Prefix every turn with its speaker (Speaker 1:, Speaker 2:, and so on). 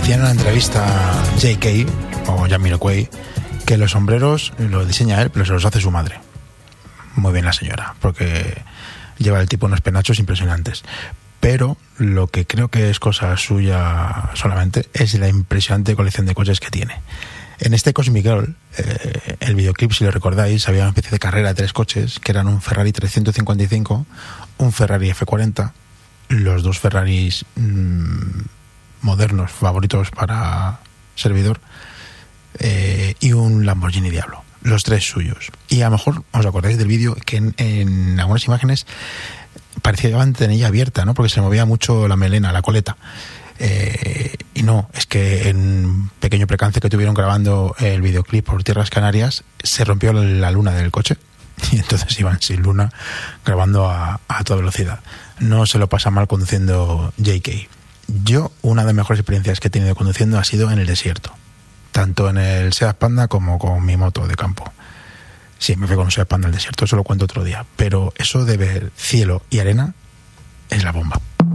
Speaker 1: Decía en la entrevista JK o Jamiroquai que los sombreros los diseña él, pero se los hace su madre. Muy bien la señora, porque lleva el tipo unos penachos impresionantes. Pero lo que creo que es cosa suya solamente es la impresionante colección de coches que tiene. En este Cosmic Girl, el videoclip, si lo recordáis, había una especie de carrera de 3 coches, que eran un Ferrari 355, un Ferrari F40, los 2 Ferraris modernos favoritos para servidor, y un Lamborghini Diablo, los 3 suyos. Y a lo mejor os acordáis del vídeo que en algunas imágenes parecía la ventanilla abierta, ¿no? Porque se movía mucho la melena, la coleta. Y no, es que en un pequeño percance que tuvieron grabando el videoclip por Tierras Canarias, se rompió la luna del coche y entonces iban sin luna grabando a toda velocidad. No se lo pasa mal conduciendo JK. Yo, una de las mejores experiencias que he tenido conduciendo ha sido en el desierto, tanto en el Seat Panda como con mi moto de campo. Sí, me fui con un Seat Panda al desierto, eso lo cuento otro día, pero eso de ver cielo y arena es la bomba.